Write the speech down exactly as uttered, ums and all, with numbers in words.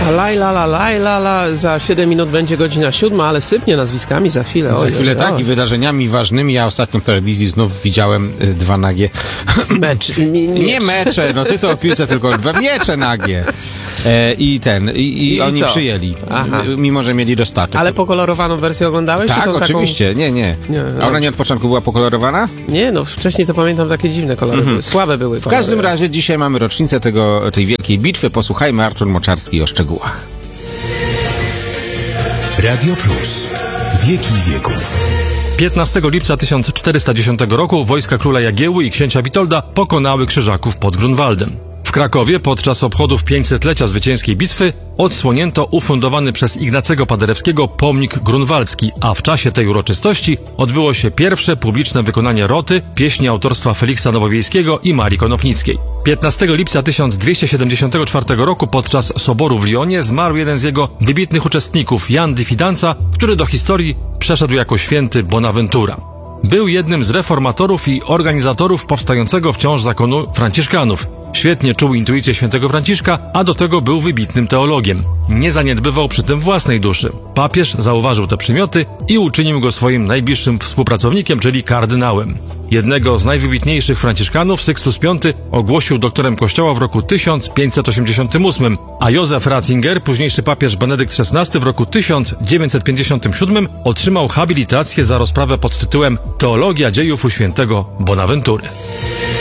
Laj, la, la, laj, la, la. Za siedem minut będzie godzina siódma, ale sypnie nazwiskami za chwilę. Za Oj, chwilę oj, tak oj. i wydarzeniami ważnymi. Ja ostatnio w telewizji znów widziałem y, dwa nagie. Mecz. Mi, Nie mecze, no ty to o piłce tylko dwa miecze nagie. E, I ten, i, i, I oni co? przyjęli, Aha. m- mimo że mieli dostatek. Ale pokolorowaną wersję oglądałeś? czy Tak, tą oczywiście, nie, nie. Nie, A no. ona nie od początku była pokolorowana? Taką... Nie, no wcześniej to pamiętam takie dziwne kolory były. Słabe były W kolory. każdym razie dzisiaj mamy rocznicę tego, tej wielkiej bitwy. Posłuchajmy Artur Moczarski o szczegółach. Radio Plus. Wieki wieków. piętnastego lipca tysiąc czterysta dziesiątego roku wojska króla Jagiełły i księcia Witolda pokonały Krzyżaków pod Grunwaldem. W Krakowie podczas obchodów pięćsetlecia zwycięskiej bitwy odsłonięto ufundowany przez Ignacego Paderewskiego pomnik grunwaldzki, a w czasie tej uroczystości odbyło się pierwsze publiczne wykonanie roty, pieśni autorstwa Feliksa Nowowiejskiego i Marii Konopnickiej. piętnastego lipca tysiąc dwieście siedemdziesiątego czwartego roku podczas soboru w Lyonie zmarł jeden z jego wybitnych uczestników, Jan di Fidanza, który do historii przeszedł jako święty Bonaventura. Był jednym z reformatorów i organizatorów powstającego wciąż zakonu franciszkanów. Świetnie czuł intuicję świętego Franciszka, a do tego był wybitnym teologiem. Nie zaniedbywał przy tym własnej duszy. Papież zauważył te przymioty i uczynił go swoim najbliższym współpracownikiem, czyli kardynałem. Jednego z najwybitniejszych franciszkanów, Sykstus Piąty, ogłosił doktorem kościoła w roku tysiąc pięćset osiemdziesiątym ósmym, a Józef Ratzinger, późniejszy papież Benedykt szesnasty, w roku tysiąc dziewięćset pięćdziesiątym siódmym otrzymał habilitację za rozprawę pod tytułem Teologia dziejów u świętego Bonaventury.